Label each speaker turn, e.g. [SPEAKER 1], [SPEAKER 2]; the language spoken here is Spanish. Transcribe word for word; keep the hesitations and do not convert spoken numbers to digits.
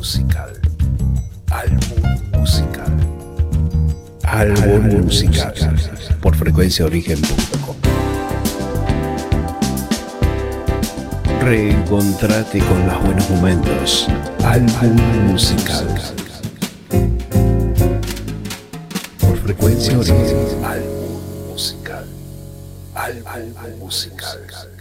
[SPEAKER 1] musical. Álbum musical. Álbum musical. Por frecuencia origen punto com. Reencontrate con los buenos momentos. Álbum musical. Por frecuencia origen. Álbum musical. Álbum musical.